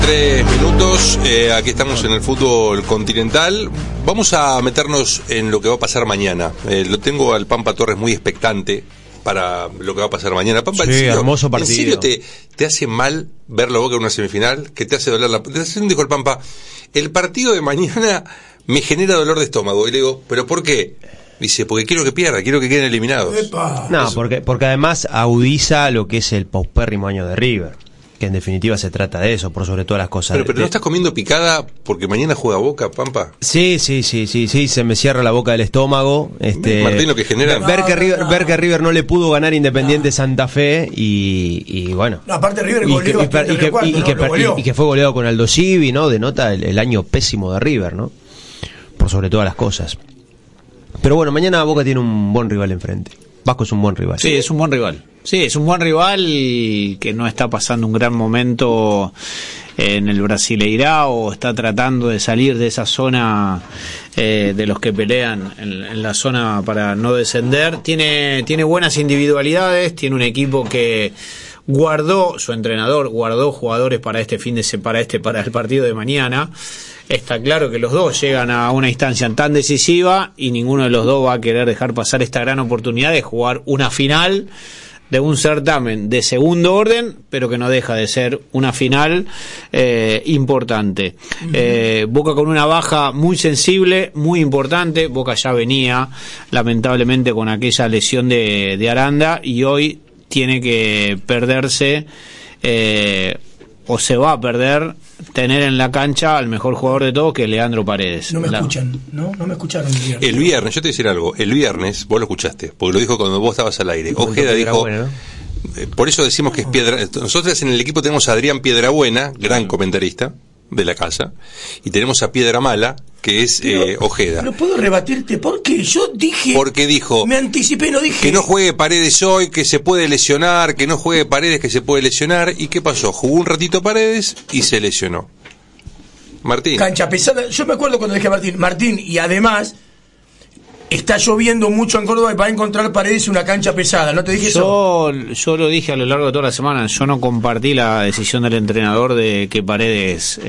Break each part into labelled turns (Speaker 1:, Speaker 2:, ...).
Speaker 1: 3 minutos, aquí estamos en el fútbol continental. Vamos a meternos en lo que va a pasar mañana. Lo tengo al Pampa Torres muy expectante para lo que va a pasar mañana. Pampa,
Speaker 2: sí, hermoso partido.
Speaker 1: ¿En serio te hace mal verlo a Boca en una semifinal? ¿Que te hace doler la... Dijo el Pampa, el partido de mañana me genera dolor de estómago. Y le digo, ¿pero por qué? Dice, porque quiero que pierda, quiero que queden eliminados.
Speaker 2: No, porque además agudiza lo que es el paupérrimo año de River, que en definitiva se trata de eso, por sobre todas las cosas.
Speaker 1: Pero ¿no estás comiendo picada porque mañana juega Boca, Pampa?
Speaker 2: Sí, se me cierra la boca del estómago.
Speaker 1: Martín, lo que genera...
Speaker 2: Ver que River no le pudo ganar Independiente Santa Fe y bueno...
Speaker 3: No, aparte River goleó
Speaker 2: y que fue goleado con Aldo Civi, ¿no? Denota el año pésimo de River, ¿no? Por sobre todas las cosas. Pero bueno, mañana Boca tiene un buen rival enfrente. Vasco es un buen rival.
Speaker 4: Sí, es un buen rival. Sí, es un buen rival que no está pasando un gran momento en el Brasileirao, está tratando de salir de esa zona de los que pelean en la zona para no descender. Tiene buenas individualidades, tiene un equipo que su entrenador guardó jugadores para el partido de mañana. Está claro que los dos llegan a una instancia tan decisiva y ninguno de los dos va a querer dejar pasar esta gran oportunidad de jugar una final de un certamen de segundo orden, pero que no deja de ser una final importante. Boca con una baja muy sensible, muy importante. Boca ya venía lamentablemente con aquella lesión de Aranda y hoy tiene que perderse o se va a perder tener en la cancha al mejor jugador de todos, que es Leandro Paredes.
Speaker 3: No me escuchan, ¿no? No me escucharon el viernes.
Speaker 1: El viernes, yo te voy a decir algo, el viernes, vos lo escuchaste, porque lo dijo cuando vos estabas al aire. Ojeda dijo,
Speaker 2: bueno,
Speaker 1: por eso decimos que es Piedra... Nosotros en el equipo tenemos a Adrián Piedrabuena, gran comentarista de la casa, y tenemos a Piedra Mala, que es Ojeda.
Speaker 3: No puedo rebatirte porque yo dije...
Speaker 1: Porque dijo...
Speaker 3: Me anticipé, no dije...
Speaker 1: Que no juegue Paredes hoy, que se puede lesionar, que no juegue Paredes, que se puede lesionar. ¿Y qué pasó? Jugó un ratito Paredes y se lesionó. Martín.
Speaker 3: Cancha pesada. Yo me acuerdo cuando dije a Martín, y además... Está lloviendo mucho en Córdoba y para encontrar Paredes una cancha pesada, ¿no te dije eso?
Speaker 4: Yo lo dije a lo largo de toda la semana, yo no compartí la decisión del entrenador de que Paredes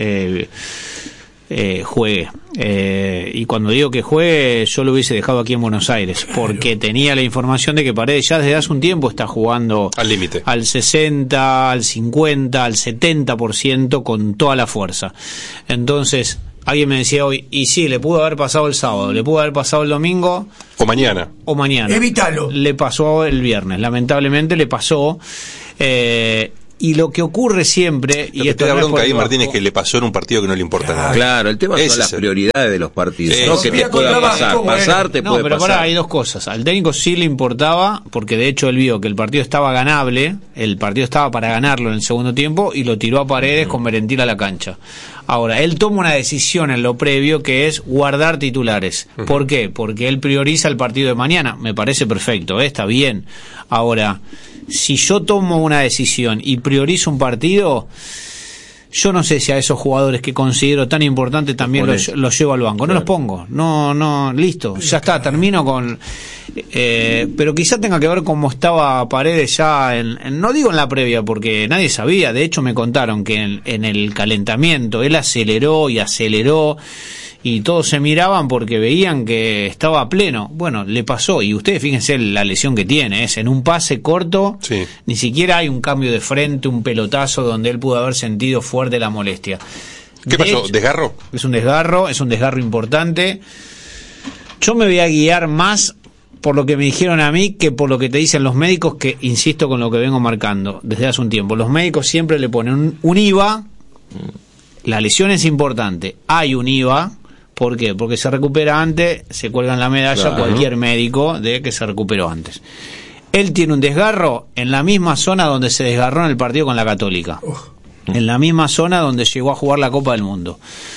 Speaker 4: juegue. Y cuando digo que juegue, yo lo hubiese dejado aquí en Buenos Aires, porque tenía la información de que Paredes ya desde hace un tiempo está jugando
Speaker 1: al límite,
Speaker 4: al 60, al 50, al 70% con toda la fuerza. Entonces... Alguien me decía hoy, y sí, le pudo haber pasado el sábado, le pudo haber pasado el domingo.
Speaker 1: O mañana.
Speaker 3: Evítalo.
Speaker 4: Le pasó el viernes, lamentablemente le pasó. Y lo que ocurre siempre...
Speaker 1: Lo que te da bronca ahí, Martín, es que le pasó en un partido que no le importa nada.
Speaker 5: Claro, el tema son las prioridades de los partidos. No que te pueda pasar, te puede
Speaker 4: pero
Speaker 5: pasar.
Speaker 4: Pará, hay dos cosas. Al técnico sí le importaba, porque de hecho él vio que el partido estaba ganable, el partido estaba para ganarlo en el segundo tiempo, y lo tiró a Paredes con Merentiel a la cancha. Ahora, él toma una decisión en lo previo que es guardar titulares. ¿Por qué? Porque él prioriza el partido de mañana. Me parece perfecto, está bien. Ahora, si yo tomo una decisión y priorizo un partido, yo no sé si a esos jugadores que considero tan importantes también los llevo al banco. No los pongo. No, listo. Ya está, termino con... pero quizá tenga que ver cómo estaba Paredes ya no digo en la previa porque nadie sabía, de hecho me contaron que en el calentamiento él aceleró y todos se miraban porque veían que estaba a pleno. Bueno, le pasó, y ustedes fíjense la lesión que tiene, es en un pase corto,
Speaker 1: sí.
Speaker 4: Ni siquiera hay un cambio de frente, un pelotazo donde él pudo haber sentido fuerte la molestia.
Speaker 1: ¿Qué pasó? ¿Desgarro?
Speaker 4: Es un desgarro importante. Yo me voy a guiar más por lo que me dijeron a mí que por lo que te dicen los médicos, que insisto con lo que vengo marcando desde hace un tiempo. Los médicos siempre le ponen un IVA, la lesión es importante, hay un IVA. ¿Por qué? Porque se recupera antes, se cuelga en la medalla cualquier médico de que se recuperó antes. Él tiene un desgarro en la misma zona donde se desgarró en el partido con la Católica. En la misma zona donde llegó a jugar la Copa del Mundo.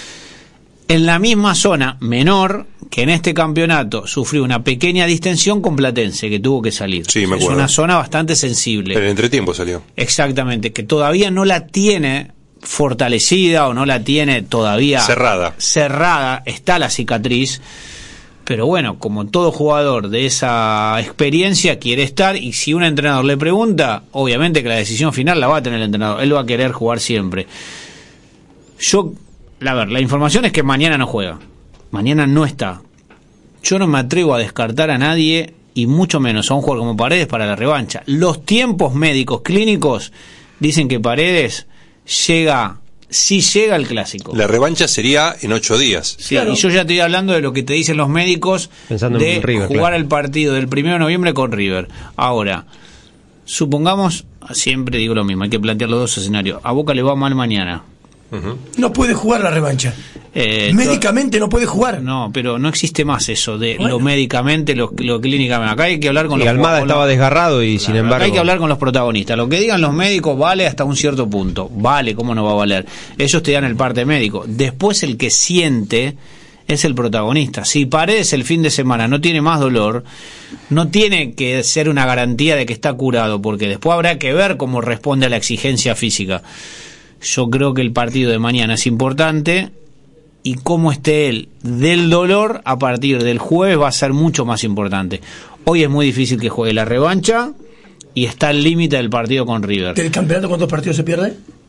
Speaker 4: En la misma zona menor que en este campeonato sufrió una pequeña distensión con Platense que tuvo que salir.
Speaker 1: Sí, me acuerdo.
Speaker 4: Es una zona bastante sensible.
Speaker 1: En el entretiempo salió.
Speaker 4: Exactamente, que todavía no la tiene fortalecida o no la tiene todavía cerrada, está la cicatriz, pero bueno, como todo jugador de esa experiencia quiere estar, y si un entrenador le pregunta, obviamente que la decisión final la va a tener el entrenador, él va a querer jugar siempre. la información es que mañana no juega. Mañana no está. Yo no me atrevo a descartar a nadie, y mucho menos a un jugador como Paredes para la revancha. Los tiempos médicos clínicos dicen que Paredes llega al clásico.
Speaker 1: La revancha sería en 8 días.
Speaker 4: Sí, claro. Y yo ya estoy hablando de lo que te dicen los médicos pensando de en River, jugar el partido del 1 de noviembre con River. Ahora, supongamos, siempre digo lo mismo, hay que plantear los dos escenarios. A Boca le va mal mañana.
Speaker 3: No puede jugar la revancha. Médicamente no puede jugar.
Speaker 4: No, pero no existe más eso de lo médicamente, lo clínicamente. Acá hay que hablar con
Speaker 2: los Almada estaba desgarrado y sin embargo.
Speaker 4: Acá hay que hablar con los protagonistas. Lo que digan los médicos vale hasta un cierto punto. Vale, ¿cómo no va a valer? Ellos te dan el parte médico. Después el que siente es el protagonista. Si Paredes el fin de semana no tiene más dolor, no tiene que ser una garantía de que está curado, porque después habrá que ver cómo responde a la exigencia física. Yo creo que el partido de mañana es importante, y cómo esté él del dolor a partir del jueves va a ser mucho más importante. Hoy es muy difícil que juegue la revancha y está al límite del partido con River.
Speaker 3: ¿Del campeonato cuántos partidos se pierde?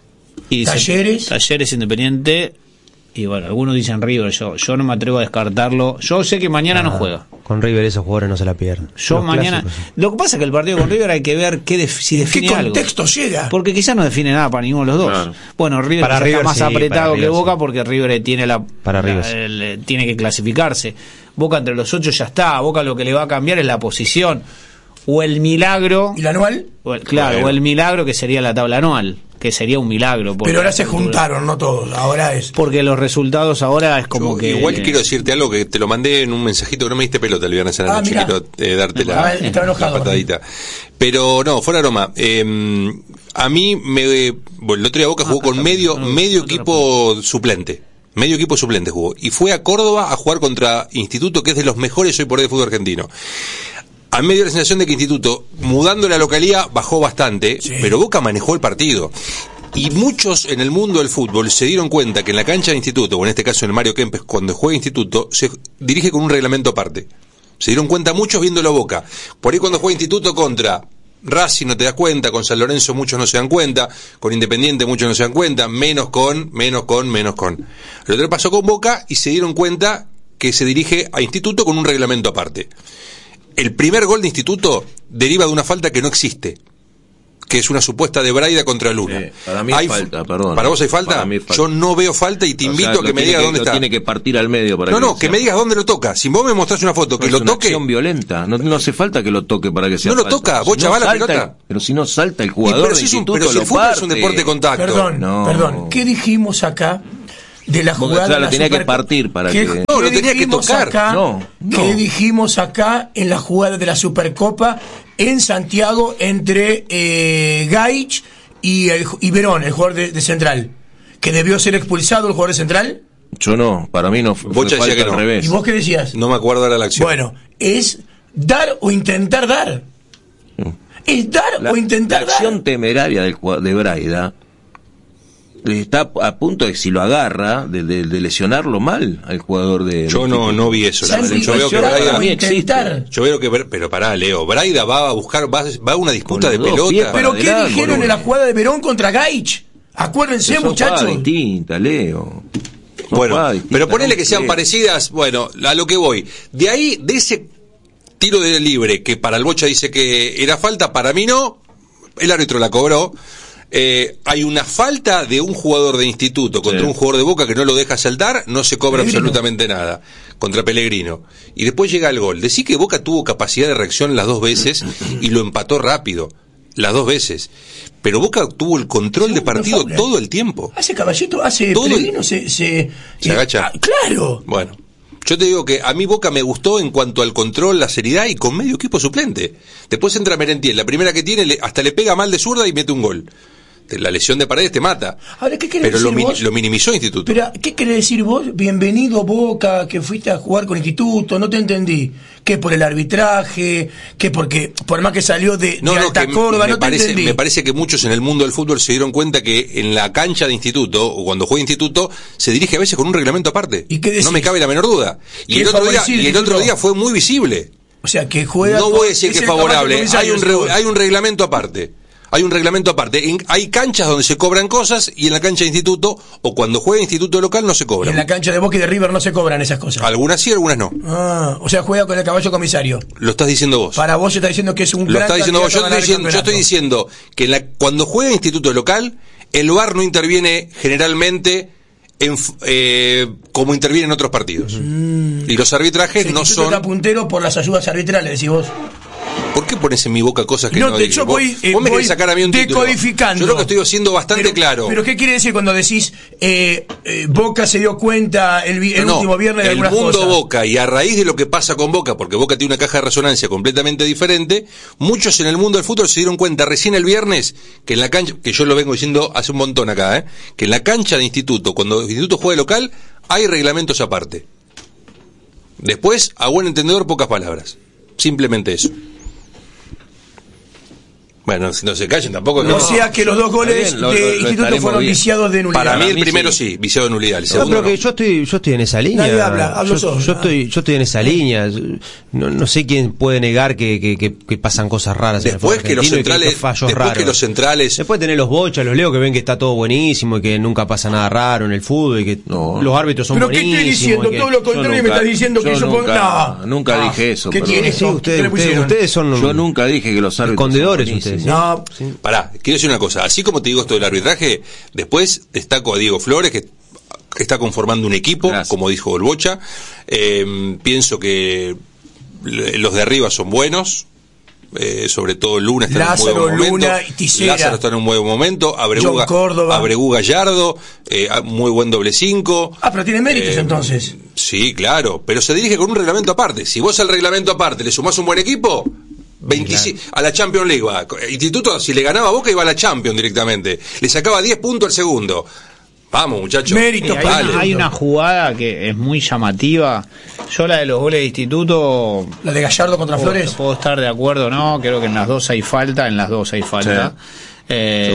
Speaker 4: Talleres, Independiente, y bueno, algunos dicen River, yo no me atrevo a descartarlo. Yo sé que mañana no juega.
Speaker 2: Con River esos jugadores no se la pierden.
Speaker 4: Yo mañana... Lo que pasa es que el partido con River hay que ver si define algo.
Speaker 3: ¿Qué contexto llega?
Speaker 4: Porque quizás no define nada para ninguno de los dos. Claro. Bueno, River está más apretado que Boca porque River tiene tiene que clasificarse. Boca entre los 8 ya está. Boca lo que le va a cambiar es la posición. O el milagro...
Speaker 3: ¿Y la anual?
Speaker 4: O el milagro que sería la tabla anual. Que sería un milagro.
Speaker 3: Pero ahora se juntaron, no todos, ahora es...
Speaker 4: Porque los resultados ahora es como que...
Speaker 1: Igual quiero decirte algo que te lo mandé en un mensajito que no me diste pelota el viernes a la noche, quiero darte la patadita. Pero no, fuera broma, a mí el otro día Boca jugó con medio equipo suplente. Medio equipo suplente jugó. Y fue a Córdoba a jugar contra Instituto, que es de los mejores hoy por hoy de fútbol argentino. A mí me dio la sensación de que Instituto, mudando la localía, bajó bastante, pero Boca manejó el partido. Y muchos en el mundo del fútbol se dieron cuenta que en la cancha de Instituto, o en este caso en el Mario Kempes, cuando juega Instituto, se dirige con un reglamento aparte. Se dieron cuenta muchos viéndolo a Boca. Por ahí cuando juega Instituto contra Racing no te das cuenta, con San Lorenzo muchos no se dan cuenta, con Independiente muchos no se dan cuenta, menos con. Lo otro pasó con Boca y se dieron cuenta que se dirige a Instituto con un reglamento aparte. El primer gol de Instituto deriva de una falta que no existe, que es una supuesta de Braida contra Luna.
Speaker 5: Para mí hay falta, perdón.
Speaker 1: ¿Para vos hay falta? Yo no veo falta y te invito a que me digas dónde está.
Speaker 5: Tiene que partir al medio para
Speaker 1: que me digas dónde lo toca. Si vos me mostrás una foto que lo toque...
Speaker 5: Es una acción violenta, no hace falta que lo toque para que sea falta.
Speaker 1: No lo toca, vos chaval la pelota.
Speaker 5: Pero si no salta el jugador de Instituto,
Speaker 1: pero si el fútbol es un deporte de contacto.
Speaker 3: Perdón, ¿qué dijimos acá de la jugada?
Speaker 5: Claro, tenía que partir para que...
Speaker 1: No, lo tenía que tocar.
Speaker 3: ¿Qué dijimos acá en la jugada de la Supercopa en Santiago entre Gaich y Verón, el jugador de Central? ¿Que debió ser expulsado el jugador de Central?
Speaker 5: Yo no, para mí no fue
Speaker 1: falta que no.
Speaker 5: Al revés.
Speaker 3: ¿Y vos qué decías?
Speaker 1: No me acuerdo ahora la acción.
Speaker 3: Bueno, es dar o intentar dar. Es dar o intentar dar.
Speaker 5: La acción temeraria de Braida está a punto de, si lo agarra, de lesionarlo mal al jugador de...
Speaker 1: Yo no vi eso.
Speaker 3: Yo veo que Braida existe.
Speaker 1: Yo veo que... Pero pará, Leo. Braida va a buscar... Va a una disputa de pelota.
Speaker 3: ¿Pero qué dijeron en la jugada de Verón contra Gaich? Acuérdense, muchachos.
Speaker 5: Distinta, Leo.
Speaker 1: Bueno, pero ponele que sean parecidas. Bueno, a lo que voy. De ahí, de ese tiro de libre, que para el Bocha dice que era falta, para mí no. El árbitro la cobró. Hay una falta de un jugador de Instituto contra un jugador de Boca que no lo deja saltar, no se cobra absolutamente nada contra Pellegrino, y después llega el gol. Decí que Boca tuvo capacidad de reacción las dos veces y lo empató rápido las dos veces, pero Boca tuvo el control de partido todo el tiempo.
Speaker 3: Pellegrino se
Speaker 1: agacha.
Speaker 3: Claro.
Speaker 1: Bueno, yo te digo que a mí Boca me gustó en cuanto al control, la seriedad y con medio equipo suplente. Después entra Merentiel, la primera que tiene, hasta le pega mal de zurda y mete un gol. La lesión de Paredes te mata.
Speaker 3: Ahora, ¿qué querés decir vos?
Speaker 1: Lo minimizó Instituto.
Speaker 3: Pero, ¿qué querés decir vos? Bienvenido Boca, que fuiste a jugar con Instituto, no te entendí. ¿Qué por el arbitraje? ¿Qué porque, por más que salió de Alta Córdoba, no te entendí?
Speaker 1: Me parece que muchos en el mundo del fútbol se dieron cuenta que en la cancha de Instituto, o cuando juega Instituto, se dirige a veces con un reglamento aparte.
Speaker 3: ¿Y qué decís?
Speaker 1: No me cabe la menor duda. Y el otro día fue muy visible.
Speaker 3: O sea, que juega...
Speaker 1: No voy a decir que es favorable, hay un reglamento aparte. hay un reglamento aparte. Hay canchas donde se cobran cosas y en la cancha de Instituto, o cuando juega Instituto local, no se cobran.
Speaker 3: En la cancha de Boca y de River no se cobran esas cosas.
Speaker 1: Algunas sí, algunas no.
Speaker 3: O sea, juega con el caballo comisario.
Speaker 1: Lo estás diciendo vos.
Speaker 3: Para vos estás diciendo que es un
Speaker 1: Lo
Speaker 3: gran
Speaker 1: estás diciendo vos.
Speaker 3: candidato
Speaker 1: Yo estoy diciendo que cuando juega Instituto local, el VAR no interviene generalmente como interviene en otros partidos. Y los arbitrajes no son...
Speaker 3: está puntero por las ayudas arbitrales, decís vos.
Speaker 1: ¿Por qué pones en mi boca cosas que
Speaker 3: no
Speaker 1: no
Speaker 3: te,
Speaker 1: dije?
Speaker 3: yo
Speaker 1: Vos me querés sacar a mí un
Speaker 3: decodificando.
Speaker 1: Yo creo que estoy siendo bastante claro.
Speaker 3: Pero ¿qué quiere decir cuando decís Boca se dio cuenta el último viernes de algunas cosas?
Speaker 1: El mundo Boca, y a raíz de lo que pasa con Boca, porque Boca tiene una caja de resonancia completamente diferente, muchos en el mundo del fútbol se dieron cuenta recién el viernes que en la cancha, que yo lo vengo diciendo hace un montón acá, que en la cancha de Instituto, cuando el Instituto juega local, hay reglamentos aparte. Después, a buen entendedor, pocas palabras. Simplemente eso. Bueno, si no se callen tampoco.
Speaker 3: O sea que los dos goles de Instituto fueron viciados de nulidad.
Speaker 1: Para mí el primero sí, viciado de nulidad. El segundo
Speaker 2: pero que yo estoy en esa línea.
Speaker 3: Nadie habla
Speaker 2: yo estoy en esa línea. No sé quién puede negar que pasan cosas raras.
Speaker 1: Después que los centrales,
Speaker 2: después tener los bochas, los leo que ven que está todo buenísimo y que nunca pasa nada raro en el fútbol y que los árbitros son buenísimos.
Speaker 3: ¿Pero qué estoy diciendo? Todo lo contrario, me estás diciendo que yo
Speaker 5: nunca dije eso.
Speaker 3: ¿Qué tiene eso?
Speaker 2: Ustedes son...
Speaker 5: Yo nunca dije que los árbitros
Speaker 2: escondedores ustedes.
Speaker 3: No,
Speaker 1: sí. Pará, quiero decir una cosa. Así como te digo esto del arbitraje, después destaco a Diego Flores, que está conformando un equipo, como dijo el Bocha. Pienso que los de arriba son buenos. Sobre todo Luna está
Speaker 3: Lázaro,
Speaker 1: en un buen momento.
Speaker 3: Luna y Tisera.
Speaker 1: Lázaro está en un buen momento. Abregu Gallardo, muy buen doble 5.
Speaker 3: Pero tiene méritos entonces.
Speaker 1: Sí, claro, pero se dirige con un reglamento aparte. Si vos al reglamento aparte le sumás un buen equipo, 25, a la Champions League va. Instituto, si le ganaba a Boca, iba a la Champions directamente. Le sacaba 10 puntos al segundo. Vamos, muchachos.
Speaker 3: Méritos.
Speaker 4: Hay una jugada que es muy llamativa. Yo la de los goles de Instituto...
Speaker 3: ¿La de Gallardo contra Flores?
Speaker 4: Puedo estar de acuerdo, ¿no? Creo que en las dos hay falta, Sí.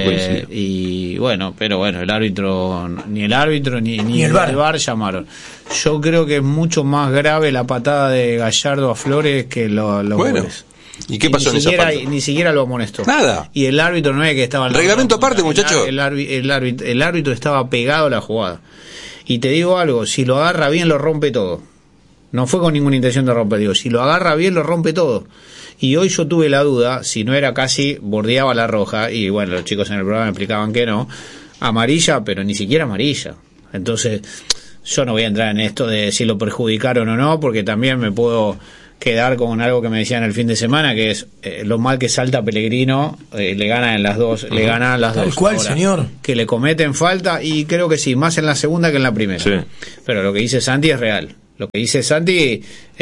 Speaker 4: Y bueno, pero bueno, el árbitro ni el VAR llamaron. Yo creo que es mucho más grave la patada de Gallardo a Flores que los goles.
Speaker 1: ¿Y qué pasó en esa parte?
Speaker 4: Ni siquiera lo amonestó.
Speaker 1: Nada.
Speaker 4: Y el árbitro no es que estaba...
Speaker 1: Reglamento aparte, muchacho.
Speaker 4: El árbitro estaba pegado a la jugada. Y te digo algo, si lo agarra bien lo rompe todo. No fue con ninguna intención de romper, digo, si lo agarra bien lo rompe todo. Y hoy yo tuve la duda, si no era casi, bordeaba la roja, y bueno, los chicos en el programa me explicaban que no, amarilla, pero ni siquiera amarilla. Entonces, yo no voy a entrar en esto de si lo perjudicaron o no, porque también me puedo quedar con algo que me decían el fin de semana, que es lo mal que salta Pellegrino, le ganan en las dos, le ganan las dos.
Speaker 3: Tal cual,
Speaker 4: ahora,
Speaker 3: señor.
Speaker 4: Que le cometen falta, y creo que sí, más en la segunda que en la primera.
Speaker 5: Sí.
Speaker 4: Pero lo que dice Santi es real. Lo que dice Santi,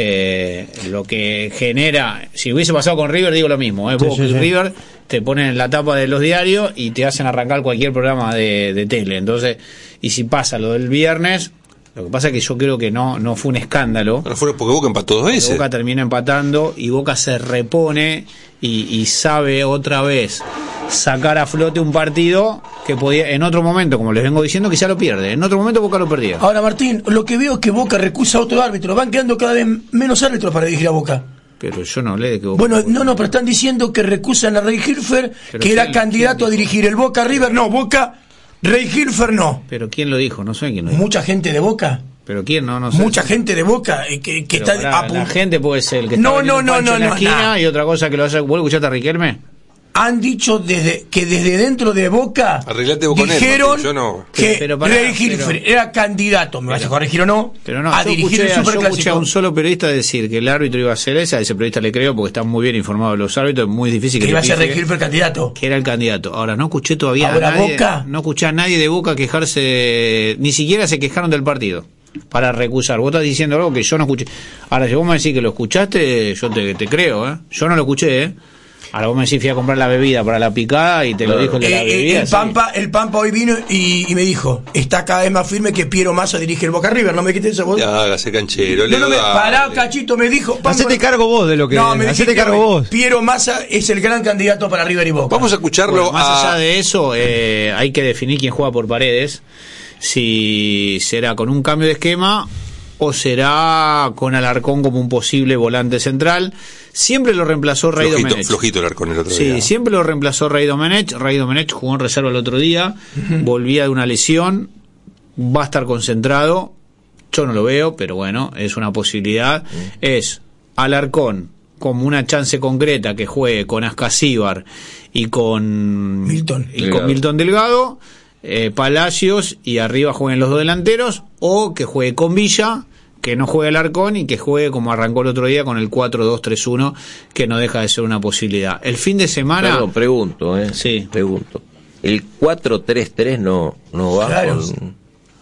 Speaker 4: lo que genera, si hubiese pasado con River, digo lo mismo, Boca y River te ponen en la tapa de los diarios y te hacen arrancar cualquier programa de tele. Entonces, y si pasa lo del viernes, lo que pasa es que yo creo que no fue un escándalo.
Speaker 1: No fue porque Boca empató 2 veces.
Speaker 4: Boca termina empatando y Boca se repone y sabe otra vez sacar a flote un partido que podía, en otro momento, como les vengo diciendo, quizá lo pierde. En otro momento Boca lo perdía.
Speaker 3: Ahora, Martín, lo que veo es que Boca recusa a otro árbitro. Van quedando cada vez menos árbitros para dirigir a Boca.
Speaker 4: Pero yo no hablé de que Boca...
Speaker 3: Bueno, no, pero están diciendo que recusan a Rey Hilfer, que era candidato a dirigir el Boca River. No, Boca, Rey Hilfer no.
Speaker 4: Pero ¿quién lo dijo? No sé quién lo dijo.
Speaker 3: Mucha gente de Boca.
Speaker 4: ¿Pero quién? No sé.
Speaker 3: Mucha gente de Boca que está
Speaker 4: a punto. La gente puede ser el que está
Speaker 3: no,
Speaker 4: en la esquina y otra cosa que lo hace... ¿Vos escuchaste a Riquelme?
Speaker 3: Han dicho desde dentro de Boca dijeron que Rey Hilfer era candidato, me vas a corregir o no, a dirigir el Superclásico.
Speaker 4: Yo escuché a un solo periodista decir que el árbitro iba a ser ese periodista le creo porque está muy bien informado de los árbitros, es muy difícil que
Speaker 3: iba a ser Rey Hilfer candidato.
Speaker 4: Que era el candidato. Ahora no escuché todavía no escuché a nadie de Boca quejarse, ni siquiera se quejaron del partido para recusar. Vos estás diciendo algo que yo no escuché. Ahora si vos me decís que lo escuchaste, yo te creo, yo no lo escuché, Ahora vos me decís, fui a comprar la bebida para la picada y te lo dijo el de la bebida.
Speaker 3: El Pampa hoy vino y me dijo, está cada vez más firme que Piero Massa dirige el Boca River. ¿No me quites eso vos?
Speaker 1: Ya, hágase canchero.
Speaker 3: Pará, cachito, me dijo.
Speaker 2: Hacete cargo vos de lo que...
Speaker 3: No, hacete cargo vos. Piero Massa es el gran candidato para River y Boca.
Speaker 1: Vamos a escucharlo.
Speaker 4: Más allá de eso, hay que definir quién juega por Paredes. Si será con un cambio de esquema o será con Alarcón como un posible volante central. Siempre lo reemplazó Rey Domenech.
Speaker 1: Flojito Alarcón el otro día.
Speaker 4: Sí, siempre lo reemplazó Rey Domenech. Rey Domenech jugó en reserva el otro día, volvía de una lesión, va a estar concentrado. Yo no lo veo, pero bueno, es una posibilidad. Es Alarcón como una chance concreta que juegue con Ascasíbar y con Milton Delgado, Palacios, y arriba jueguen los dos delanteros, o que juegue con Villa, que no juegue Alarcón, y que juegue como arrancó el otro día con el 4-2-3-1, que no deja de ser una posibilidad. El fin de semana...
Speaker 5: Perdón, pregunto,
Speaker 4: Sí.
Speaker 5: Pregunto. El 4-3-3 no va con...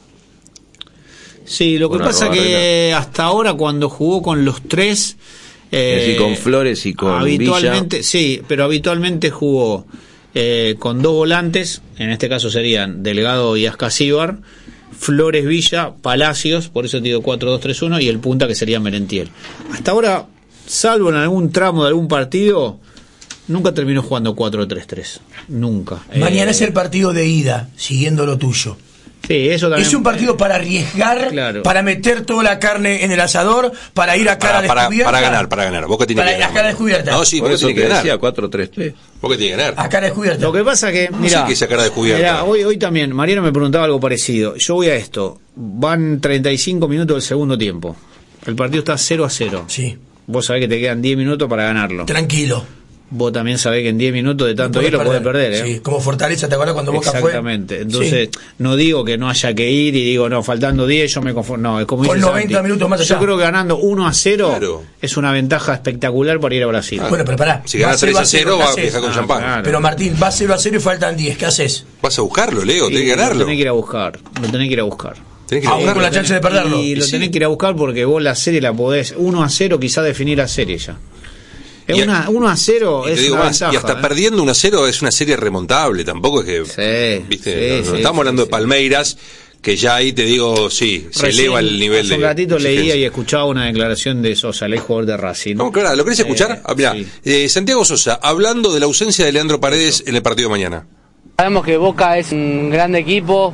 Speaker 4: Sí, lo que pasa que hasta ahora cuando jugó con los tres...
Speaker 5: con Flores y con
Speaker 4: habitualmente,
Speaker 5: Villa.
Speaker 4: Sí, pero habitualmente jugó con dos volantes, en este caso serían Delgado y Ascasíbar, Flores, Villa, Palacios, por eso te digo 4-2-3-1, y el punta que sería Merentiel. Hasta ahora, salvo en algún tramo de algún partido, nunca terminó jugando 4-3-3. Nunca.
Speaker 3: Mañana es el partido de ida, siguiendo lo tuyo.
Speaker 4: Sí, eso también.
Speaker 3: Es un partido para arriesgar,
Speaker 4: claro,
Speaker 3: para meter toda la carne en el asador, para ir a cara descubierta.
Speaker 1: Para ganar. Boca tiene que ganar.
Speaker 3: A cara descubierta.
Speaker 1: No, sí,
Speaker 5: por eso
Speaker 1: tiene que ganar.
Speaker 5: 4-3-3.
Speaker 1: Boca tiene que ganar.
Speaker 3: A cara descubierta.
Speaker 4: Lo que pasa que, mira,
Speaker 1: sí que esa cara descubierta.
Speaker 4: Mirá, hoy también, Mariano me preguntaba algo parecido. Yo voy a esto. Van 35 minutos del segundo tiempo. El partido está 0-0.
Speaker 3: Sí.
Speaker 4: Vos sabés que te quedan 10 minutos para ganarlo.
Speaker 3: Tranquilo.
Speaker 4: Vos también sabés que en 10 minutos de tanto ir lo podés perder, ¿eh?
Speaker 3: Sí, como Fortaleza, ¿te acuerdas cuando Boca fue?
Speaker 4: Exactamente. Entonces, no digo que no haya que ir y digo, no, faltando 10 yo me conformo. No, es como
Speaker 3: con
Speaker 4: dice
Speaker 3: 90
Speaker 4: Santi.
Speaker 3: minutos más allá.
Speaker 4: Yo creo que ganando 1-0
Speaker 1: claro,
Speaker 4: es una ventaja espectacular para ir a Brasil.
Speaker 3: Bueno, pero pará.
Speaker 1: Si ganas 3-0 va a viajar con champán.
Speaker 4: Claro.
Speaker 3: Pero Martín, va 0-0 y faltan 10. ¿Qué haces?
Speaker 1: Vas a buscarlo, Leo, tenés que
Speaker 4: Lo
Speaker 1: ganarlo.
Speaker 4: tenés que ir a buscar. Lo tenés que ir a buscar.
Speaker 1: Tenés que ir a
Speaker 3: Aún con
Speaker 1: buscarlo.
Speaker 3: la chance de perderlo.
Speaker 4: Y lo
Speaker 1: Sí.
Speaker 4: tenés que ir a buscar porque vos la serie la podés 1-0 quizá definir la serie ya. Es
Speaker 1: Y
Speaker 4: 1-0
Speaker 1: y te
Speaker 4: es
Speaker 1: digo
Speaker 4: una
Speaker 1: más,
Speaker 4: ventaja,
Speaker 1: y hasta perdiendo 1-0 es una serie remontable, tampoco es que ¿viste? No estamos hablando de Palmeiras, que ya ahí te digo, sí, se eleva el nivel de
Speaker 4: hace un ratito
Speaker 1: exigencia.
Speaker 4: leía y escuchaba una declaración de Sosa, el jugador de Racing.
Speaker 1: No, claro, ¿lo querés escuchar? Mirá,
Speaker 4: sí.
Speaker 1: Santiago Sosa, hablando de la ausencia de Leandro Paredes en el partido de mañana.
Speaker 6: Sabemos que Boca es un gran equipo,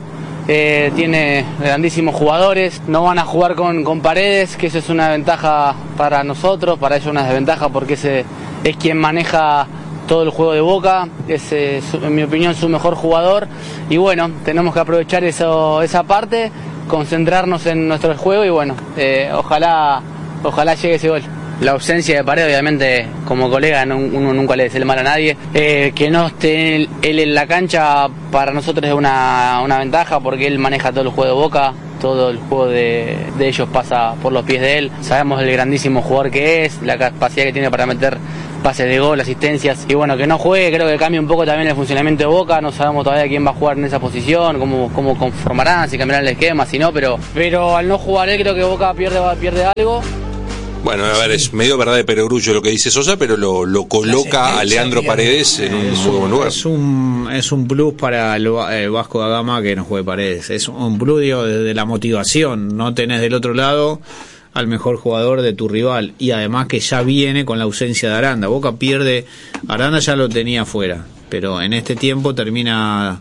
Speaker 6: tiene grandísimos jugadores, no van a jugar con Paredes, que eso es una ventaja para nosotros, para ellos una desventaja porque ese es quien maneja todo el juego de Boca, es en mi opinión su mejor jugador, y bueno, tenemos que aprovechar esa parte, concentrarnos en nuestro juego y bueno, ojalá llegue ese gol. La ausencia de Paredes, obviamente, como colega, uno nunca le desea el mal a nadie. Que no esté él en la cancha para nosotros es una ventaja porque él maneja todo el juego de Boca, todo el juego de ellos pasa por los pies de él. Sabemos el grandísimo jugador que es, la capacidad que tiene para meter pases de gol, asistencias, y bueno, que no juegue, creo que cambia un poco también el funcionamiento de Boca. No sabemos todavía quién va a jugar en esa posición, cómo conformarán, si cambiarán el esquema, si no, pero al no jugar él creo que Boca pierde algo.
Speaker 1: Bueno, a ver, es medio verdad de perogrullo lo que dice Sosa, pero lo coloca a Leandro Paredes en un muy buen lugar.
Speaker 4: Es un plus para el Vasco da Gama que no juegue Paredes. Es un plus, digo, de la motivación. No tenés del otro lado al mejor jugador de tu rival. Y además que ya viene con la ausencia de Aranda. Boca pierde, Aranda ya lo tenía afuera, pero en este tiempo termina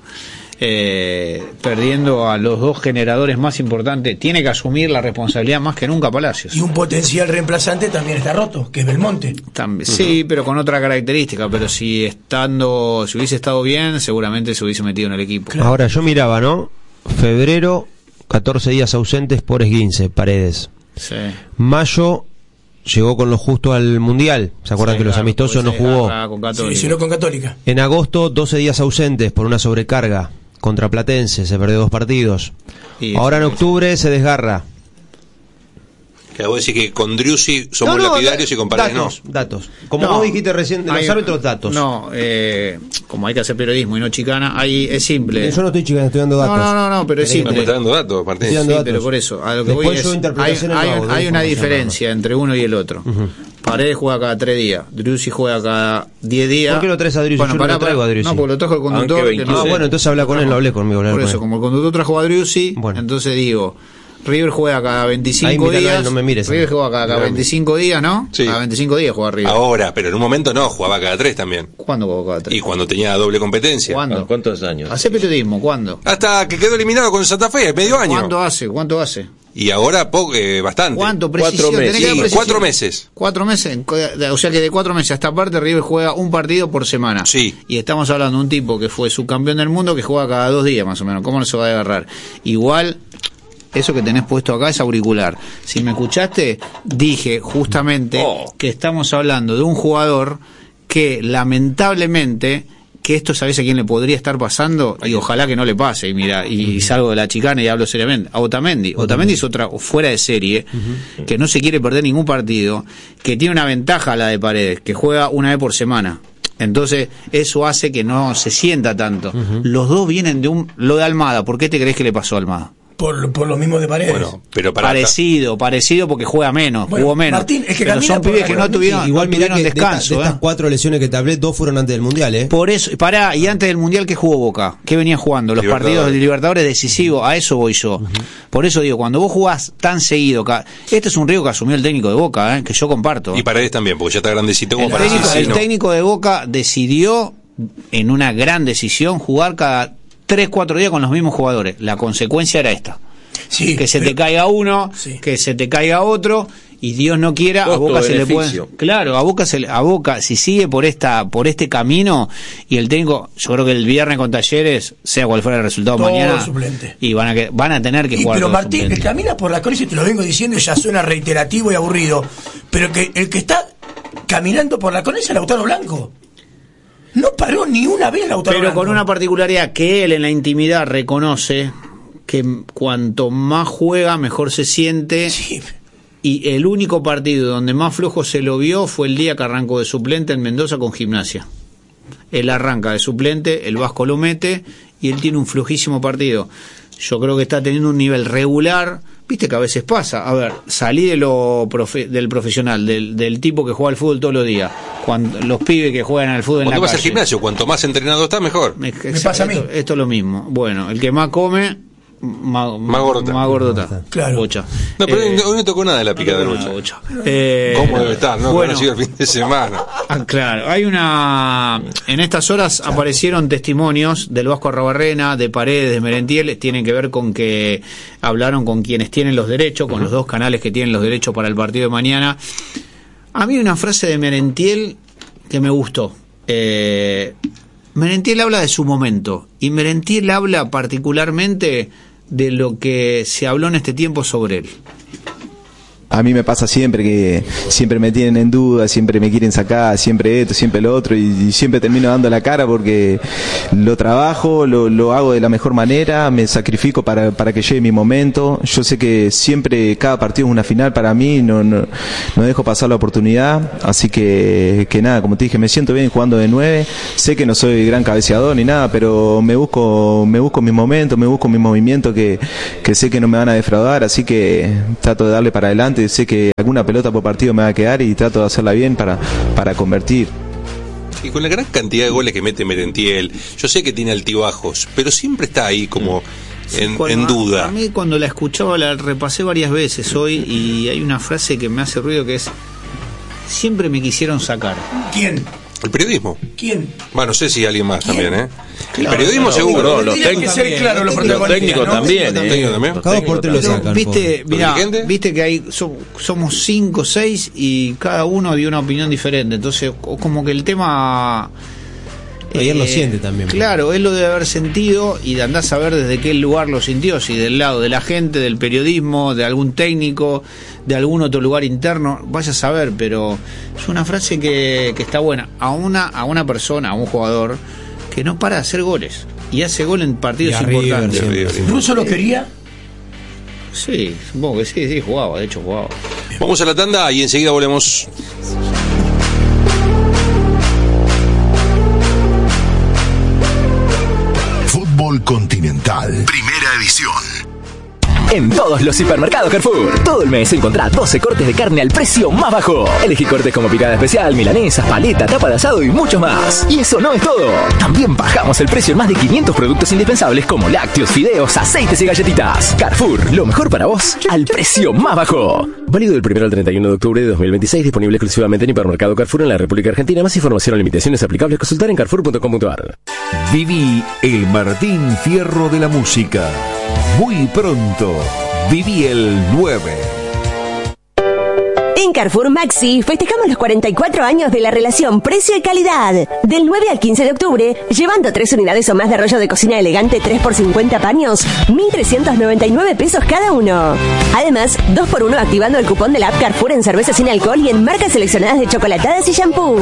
Speaker 4: perdiendo a los dos generadores más importantes. Tiene que asumir la responsabilidad más que nunca Palacios.
Speaker 3: Y un potencial reemplazante también está roto, que es Belmonte.
Speaker 4: También, sí, pero con otra característica. Pero si hubiese estado bien, seguramente se hubiese metido en el equipo.
Speaker 2: Claro. Ahora yo miraba, ¿no? Febrero, 14 días ausentes por esguince, Paredes.
Speaker 4: Sí.
Speaker 2: Mayo llegó con lo justo al Mundial. ¿Se acuerdan que los amistosos no jugó?
Speaker 3: Sí, sino con Católica.
Speaker 2: En agosto, 12 días ausentes por una sobrecarga contra Platense, se perdió 2 partidos. Ahora en octubre se desgarra.
Speaker 1: Que vos decís que con Driussi somos lapidarios y con Paredes
Speaker 2: datos. Como vos dijiste recién, de los árbitros, datos.
Speaker 4: No, como hay que hacer periodismo y no chicana, es simple.
Speaker 2: Yo no estoy chicana, estoy dando datos.
Speaker 4: No, pero es simple.
Speaker 1: Me está dando datos, Martín.
Speaker 2: Estoy dando datos.
Speaker 4: Pero por eso, a lo que
Speaker 2: después
Speaker 4: voy
Speaker 2: yo
Speaker 4: es,
Speaker 2: interpretaciones
Speaker 4: hay una diferencia entre uno y el otro. Paredes juega cada 3 días, Driussi juega cada 10 días.
Speaker 2: ¿Por qué lo traes a Driussi?
Speaker 4: Bueno,
Speaker 2: yo no lo traigo a Driussi.
Speaker 4: No, porque lo trajo el conductor.
Speaker 2: Bueno, entonces habla con él, no hablé conmigo.
Speaker 4: Por eso, como el conductor trajo a Driussi, entonces digo, River juega cada 25 días.
Speaker 2: No me mires.
Speaker 4: River juega cada 25 días, ¿no?
Speaker 1: Sí.
Speaker 4: Cada 25 días juega River.
Speaker 1: Ahora, pero en un momento no, jugaba cada 3 también.
Speaker 4: ¿Cuándo jugó cada 3?
Speaker 1: Y cuando tenía doble competencia.
Speaker 4: ¿Cuándo?
Speaker 5: ¿Cuántos años?
Speaker 4: Hace periodismo, ¿cuándo?
Speaker 1: Hasta que quedó eliminado con Santa Fe, medio año.
Speaker 4: ¿Cuánto hace?
Speaker 1: Y ahora bastante.
Speaker 4: ¿Cuánto?
Speaker 5: 4 meses.
Speaker 1: Sí, 4 meses.
Speaker 4: 4 meses. O sea que de 4 meses a esta parte River juega un partido por semana.
Speaker 1: Sí.
Speaker 4: Y estamos hablando de un tipo que fue subcampeón del mundo que juega cada 2 días más o menos. ¿Cómo no se va a agarrar? Igual, eso que tenés puesto acá es auricular. Si me escuchaste, dije justamente que estamos hablando de un jugador que lamentablemente... que esto, ¿sabés a quién le podría estar pasando? Y ojalá que no le pase. Y mira, y salgo de la chicana y hablo seriamente. A Otamendi. Otamendi es otra fuera de serie, que no se quiere perder ningún partido, que tiene una ventaja a la de Paredes, que juega una vez por semana. Entonces, eso hace que no se sienta tanto. Los dos vienen de lo de Almada. ¿Por qué te crees que le pasó a Almada?
Speaker 3: Por lo mismo de Paredes.
Speaker 1: Bueno, pero
Speaker 4: parecido porque juega menos, jugó menos.
Speaker 3: Martín, es que
Speaker 4: pero son pibes que no tuvieron,
Speaker 2: igual
Speaker 4: no tuvieron
Speaker 2: que
Speaker 4: descanso.
Speaker 2: De estas 4 lesiones que te hablé, 2 fueron antes del Mundial,
Speaker 4: Por eso, y antes del Mundial, ¿qué jugó Boca? ¿Qué venía jugando? Los partidos de Libertadores decisivos, a eso voy yo. Por eso digo, cuando vos jugás tan seguido, este es un riesgo que asumió el técnico de Boca, que yo comparto.
Speaker 1: Y Paredes también, porque ya está grandecito como para
Speaker 4: el técnico de Boca decidió, en una gran decisión, jugar cada 3-4 días con los mismos jugadores. La consecuencia era esta.
Speaker 3: Sí,
Speaker 4: que se te caiga uno, que se te caiga otro, y Dios no quiera, a Boca se le puede. Claro, a Boca si sigue por este camino, y el técnico, yo creo que el viernes con Talleres, sea cual fuera el resultado
Speaker 3: todo
Speaker 4: mañana,
Speaker 3: suplente.
Speaker 4: Y van a tener que jugar.
Speaker 3: Pero Martín,
Speaker 4: suplente.
Speaker 3: el que camina por la cornisa, y te lo vengo diciendo y ya suena reiterativo y aburrido, pero el que está caminando por la cornisa es Lautaro Blanco. No paró ni una vez Lautaro Blanco.
Speaker 4: Pero con una particularidad que él en la intimidad reconoce, que cuanto más juega mejor se siente.
Speaker 3: Sí.
Speaker 4: Y el único partido donde más flojo se lo vio fue el día que arrancó de suplente en Mendoza con Gimnasia. Él arranca de suplente, el Vasco lo mete y él tiene un flojísimo partido. Yo creo que está teniendo un nivel regular. Viste que a veces pasa. A ver, salí del profesional, del tipo que juega al fútbol todos los días. Los pibes que juegan al fútbol en la calle.
Speaker 1: Cuando vas al gimnasio, cuanto más entrenado está, mejor.
Speaker 3: Me pasa a mí.
Speaker 4: Esto es lo mismo. Bueno, el que más come... Más gordota.
Speaker 3: Claro.
Speaker 4: Bocha.
Speaker 1: No, pero hoy no tocó nada de la picada de Bocha. ¿Cómo debe estar? No, bueno, ha sido el fin de semana.
Speaker 4: Claro, en estas horas aparecieron testimonios del Vasco Arrobarrena, de Paredes, de Merentiel, tienen que ver con que hablaron con quienes tienen los derechos, con los 2 canales que tienen los derechos para el partido de mañana. A mí una frase de Merentiel que me gustó. Merentiel habla de su momento, y Merentiel habla particularmente de lo que se habló en este tiempo sobre él.
Speaker 7: A mí me pasa siempre que siempre me tienen en duda, siempre me quieren sacar, siempre esto, siempre lo otro, y siempre termino dando la cara porque lo trabajo, lo hago de la mejor manera, me sacrifico para que llegue mi momento. Yo sé que siempre cada partido es una final para mí, no dejo pasar la oportunidad, así que nada, como te dije, me siento bien jugando de 9, sé que no soy gran cabeceador ni nada, pero me busco mis momentos, me busco mis movimientos que sé que no me van a defraudar, así que trato de darle para adelante. Sé que alguna pelota por partido me va a quedar y trato de hacerla bien para convertir.
Speaker 1: Y con la gran cantidad de goles que mete Merentiel, yo sé que tiene altibajos, pero siempre está ahí como en duda.
Speaker 4: A mí cuando la escuchaba la repasé varias veces hoy, y hay una frase que me hace ruido que es: siempre me quisieron sacar.
Speaker 3: ¿Quién?
Speaker 1: El periodismo.
Speaker 3: ¿Quién?
Speaker 1: Bueno, no sé si alguien más también, ¿eh?
Speaker 3: Claro,
Speaker 1: el periodismo seguro.
Speaker 5: Los técnicos también.
Speaker 2: Cada por tres lo sacan.
Speaker 4: Viste que hay somos 5 o 6 y cada uno dio una opinión diferente. Entonces, como que el tema...
Speaker 2: Ayer lo siente también.
Speaker 4: Claro, él lo debe haber sentido, y de andar a saber desde qué lugar lo sintió, si del lado de la gente, del periodismo, de algún técnico, de algún otro lugar interno, vaya a saber, pero es una frase que está buena. A una persona, a un jugador que no para de hacer goles y hace gol en partidos importantes.
Speaker 3: ¿Russo lo quería?
Speaker 4: Sí, supongo que sí, jugaba, de hecho jugaba.
Speaker 1: Vamos a la tanda y enseguida volvemos.
Speaker 8: Continental, primera edición.
Speaker 9: En todos los hipermercados Carrefour, todo el mes encontrá 12 cortes de carne al precio más bajo. Elegí cortes como picada especial, milanesas, paleta, tapa de asado y muchos más. Y eso no es todo. También bajamos el precio en más de 500 productos indispensables como lácteos, fideos, aceites y galletitas. Carrefour, lo mejor para vos al precio más bajo. Válido del 1 al 31 de octubre de 2026, disponible exclusivamente en hipermercado Carrefour en la República Argentina. Más información o limitaciones aplicables consultar en carrefour.com.ar.
Speaker 8: Viví el Martín Fierro de la música. Muy pronto,
Speaker 10: Viví el 9.
Speaker 11: En Carrefour Maxi festejamos los 44 años de la relación precio y calidad. Del 9 al 15 de octubre, llevando 3 unidades o más de rollo de cocina elegante 3 por 50 paños, 1.399 pesos cada uno. Además, 2x1 activando el cupón de la app Carrefour en cerveza sin alcohol y en marcas seleccionadas de chocolatadas y shampoo.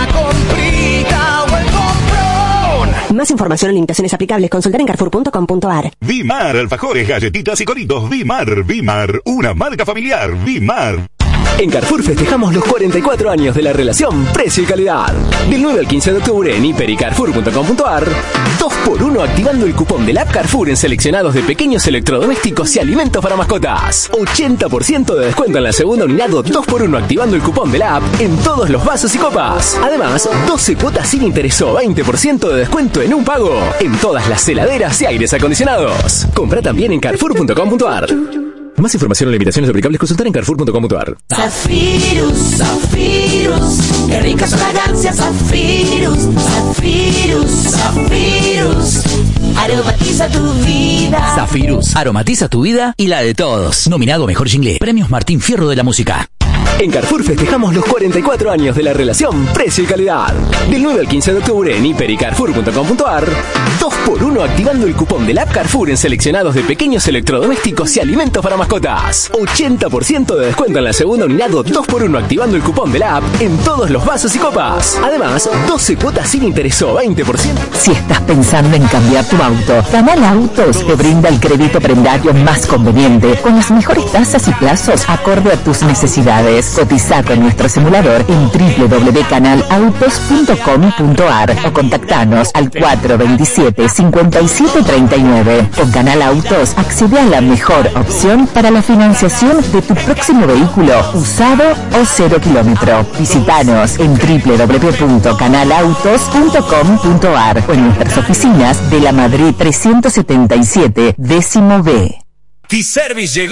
Speaker 11: Más información o limitaciones aplicables, consultar en carrefour.com.ar.
Speaker 12: Vimar, alfajores, galletitas y coritos. Vimar, una marca familiar. Vimar.
Speaker 9: En Carrefour festejamos los 44 años de la relación precio y calidad. Del 9 al 15 de octubre en hiper y carrefour.com.ar, 2x1 activando el cupón del app Carrefour en seleccionados de pequeños electrodomésticos y alimentos para mascotas. 80% de descuento en la segunda unidad o 2x1 activando el cupón de la app en todos los vasos y copas. Además, 12 cuotas sin interés o 20% de descuento en un pago en todas las heladeras y aires acondicionados. Compra también en carrefour.com.ar. Más información o limitaciones aplicables, consultar en carrefour.com.ar.
Speaker 13: Zafirus, Zafirus, qué ricas fragancias, Zafirus, Zafirus, Zafirus, aromatiza tu vida.
Speaker 14: Zafirus, aromatiza tu vida y la de todos. Nominado a Mejor Jingle, Premios Martín Fierro de la Música.
Speaker 9: En Carrefour festejamos los 44 años de la relación precio y calidad. Del 9 al 15 de octubre en hiper y carrefour.com.ar, 2x1 activando el cupón del app Carrefour en seleccionados de pequeños electrodomésticos y alimentos para mascotas. 80% de descuento en la segunda unidad o 2x1 activando el cupón de la app en todos los vasos y copas. Además, 12 cuotas sin interés o 20%.
Speaker 15: Si estás pensando en cambiar tu auto, Canal Autos te brinda el crédito prendario más conveniente, con las mejores tasas y plazos acorde a tus necesidades. Cotiza con nuestro simulador en www.canalautos.com.ar o contactanos al 427-5739. Con Canal Autos accede a la mejor opción para la financiación de tu próximo vehículo, usado o 0 kilómetro. Visítanos en www.canalautos.com.ar o en nuestras oficinas de la Madrid 377, décimo B.
Speaker 16: T-Service llegó.